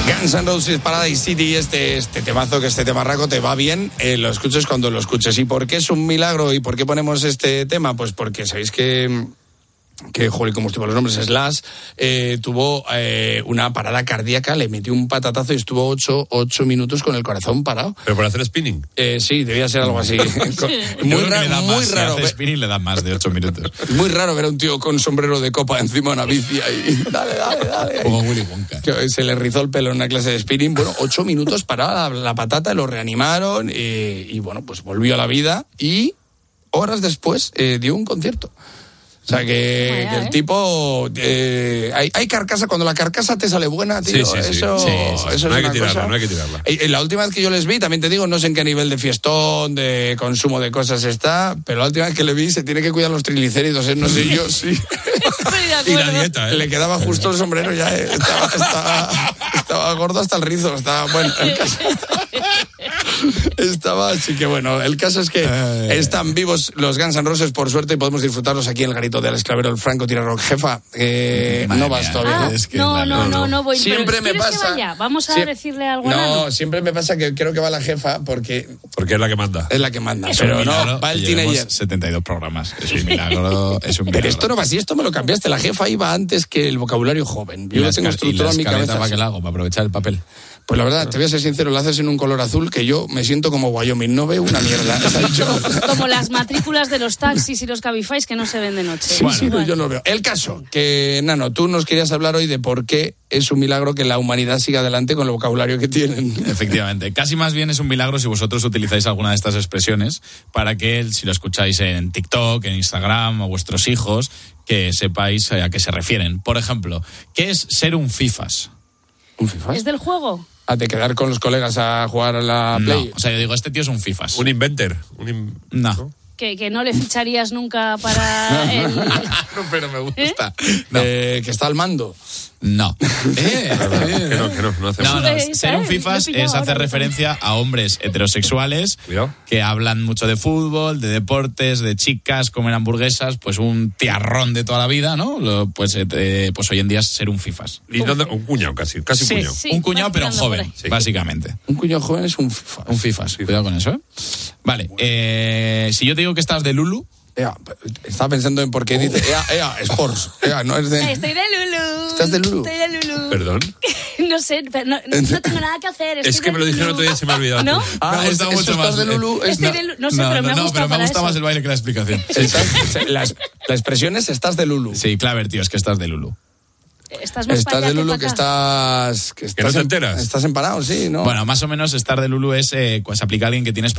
Guns N' Roses, Paradise City, este temazo, que este temarraco te va bien, lo escuches cuando lo escuches. ¿Y por qué es un milagro y por qué ponemos este tema? Pues porque sabéis que joder, como estuvo los nombres, Slash tuvo una parada cardíaca, le metió un patatazo y estuvo 8 minutos con el corazón parado. ¿Pero por hacer spinning? Sí, debía ser algo así. Muy raro, muy raro. Si hace spinning le dan más de 8 minutos. Muy raro ver a un tío con sombrero de copa encima de una bici ahí. Dale. Como Willy Wonka. Se le rizó el pelo en una clase de spinning. Bueno, 8 minutos parada la patata, lo reanimaron y bueno, pues volvió a la vida y horas después dio un concierto. O sea, que el tipo... hay carcasa, cuando la carcasa te sale buena, tío, sí. Eso no hay que tirarla. La última vez que yo les vi, también te digo, no sé en qué nivel de fiestón, de consumo de cosas está, pero la última vez que le vi se tiene que cuidar los triglicéridos, no sé yo, sí. Y la dieta, Le quedaba justo el sombrero ya, estaba gordo hasta el rizo, bueno, el caso... Estaba, así que bueno, el caso es que están vivos los Guns N' Roses, por suerte, y podemos disfrutarlos aquí en el garito de Alex Clavero, el Franco Tira Rock. Jefa, no vas todavía. No voy. Siempre me pasa. Que vaya? Vamos a decirle algo. No, siempre me pasa que creo que va la jefa porque es la que manda. Es la que manda, es pero no, va el teenager. 72 programas, es un milagro, Pero esto no va así, esto me lo cambiaste. La jefa iba antes que el vocabulario joven. Yo lo tengo estructurado en mi cabeza. ¿Para qué la hago? ¿Para aprovechar el papel? Pues la verdad, te voy a ser sincero, lo haces en un color azul que yo me siento como Wyoming, no veo una mierda. O sea, como las matrículas de los taxis y los Cabifys que no se ven de noche. Sí, yo no veo. El caso, que Nano, tú nos querías hablar hoy de por qué es un milagro que la humanidad siga adelante con el vocabulario que tienen. Efectivamente, casi más bien es un milagro si vosotros utilizáis alguna de estas expresiones para que, si lo escucháis en TikTok, en Instagram, o vuestros hijos, que sepáis a qué se refieren. Por ejemplo, ¿qué es ser un fifas? ¿Un fifas? ¿Es del juego? De quedar con los colegas a jugar a la Play. No, o sea, yo digo, este tío es un fifas. Un inventor. No. Que no le ficharías nunca para el... Pero me gusta. No. Que está al mando. No. Que no hacemos. No, ser un fifas es hacer referencia a hombres heterosexuales que hablan mucho de fútbol, de deportes, de chicas, comen hamburguesas, pues un tiarrón de toda la vida, ¿no? Pues hoy en día es ser un fifas. Y un cuñado casi un cuñado. Sí, un cuñado, pero joven, básicamente. Un cuñado joven es un fifas. Un fifas, cuidado con eso, ¿eh? Vale, si yo te digo que estás de Lulu... Estaba pensando en por qué dice Sports. No es de... Estoy de Lulu. ¿Estás de Lulu? Estoy de Lulu. ¿Perdón? No sé, no tengo nada que hacer. Es que me lo dijeron otro día y se me ha olvidado. ¿No? Me ha gustado mucho más. ¿Estás de Lulu? No sé, pero me ha gustado pero me gusta más el baile que la explicación. La expresión es estás de Lulu. Sí, Claver, tío, es que estás de Lulu. Estás de Lulu, que no te enteras. Estás empanado, sí, ¿no? Bueno, más o menos estar de Lulu es, pues aplica a alguien que tienes